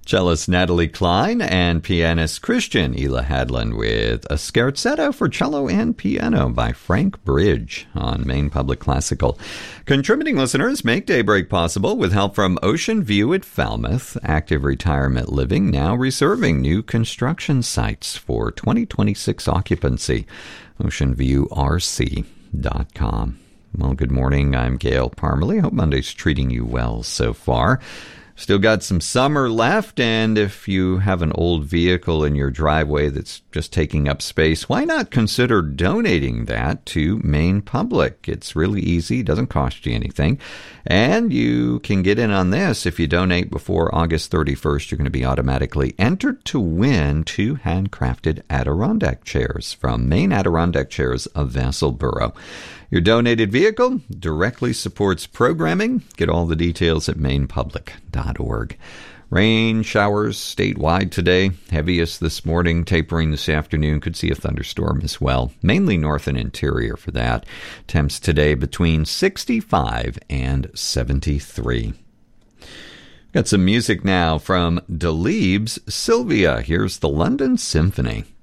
Cellist Natalie Klein and pianist Christian Ela Hadland with a scherzetto for cello and piano by Frank Bridge on Maine Public Classical. Contributing listeners make Daybreak possible with help from Ocean View at Falmouth, Active Retirement Living, now reserving new construction sites for 2026 occupancy. OceanViewRC.com. Well, good morning. I'm Gail Parmalee. Hope Monday's treating you well so far. Still got some summer left, and if you have an old vehicle in your driveway that's just taking up space, why not consider donating that to Maine Public? It's really easy, doesn't cost you anything, and you can get in on this. If you donate before August 31st, you're going to be automatically entered to win 2 handcrafted Adirondack chairs from Maine Adirondack Chairs of Vassalboro. Your donated vehicle directly supports programming. Get all the details at mainepublic.org. Rain showers statewide today. Heaviest this morning, tapering this afternoon. Could see a thunderstorm as well. Mainly north and interior for that. Temps today between 65 and 73. Got some music now from Delibes' Sylvia. Here's the London Symphony.